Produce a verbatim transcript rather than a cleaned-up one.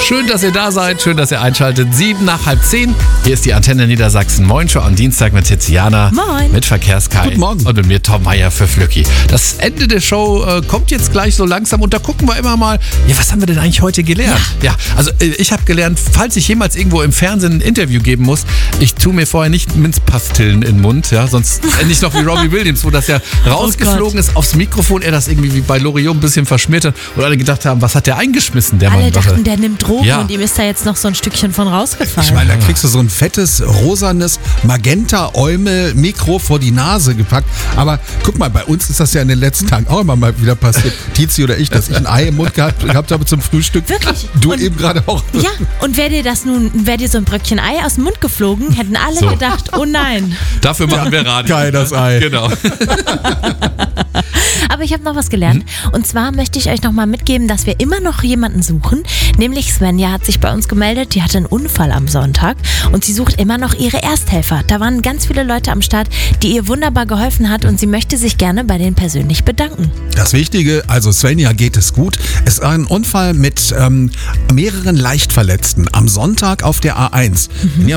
Schön, dass ihr da seid, schön, dass ihr einschaltet. Sieben nach halb zehn. Hier ist die Antenne Niedersachsen Moin Show am Dienstag mit Tiziana. Moin. Mit Verkehrskai. Guten Morgen. Und mit mir Tom Meier für Flücki. Das Ende der Show äh, kommt jetzt gleich so langsam und da gucken wir immer mal, ja, was haben wir denn eigentlich heute gelernt? Ja, ja also äh, ich habe gelernt, falls ich jemals irgendwo im Fernsehen ein Interview geben muss, ich tue mir vorher nicht Minzpastillen in den Mund, ja, sonst ende ich noch wie Robbie Williams, wo das ja rausgeflogen ist aufs Mikrofon, er das irgendwie wie bei Loriot ein bisschen verschmiert hat und alle gedacht haben, was hat der eingeschmissen, der Alle Mann? dachten, der nimmt Drogen Ja. und ihm ist da jetzt noch so ein Stückchen von rausgefallen. Ich meine, da kriegst du so ein fettes, rosanes Magenta-Eumel-Mikro vor die Nase gepackt. Aber guck mal, bei uns ist das ja in den letzten Tagen auch immer mal wieder passiert. Tizi oder ich, dass ich ein Ei im Mund gehabt, gehabt habe zum Frühstück. Wirklich? Du Und- eben gerade auch. Ja, und wäre dir das nun, wäre dir so ein Bröckchen Ei aus dem Mund geflogen, hätten alle So. gedacht, oh nein. Dafür machen wir Radio. Geil, das Ei. Genau. Aber ich habe noch was gelernt. Und zwar möchte ich euch noch mal mitgeben, dass wir immer noch jemanden suchen. Nämlich Svenja hat sich bei uns gemeldet. Die hatte einen Unfall am Sonntag und sie sucht immer noch ihre Ersthelfer. Da waren ganz viele Leute am Start, die ihr wunderbar geholfen hat und sie möchte sich gerne bei denen persönlich bedanken. Das Wichtige, also Svenja geht es gut. Es ist ein Unfall mit ähm, mehreren Leichtverletzten am Sonntag auf der A eins. In ihrem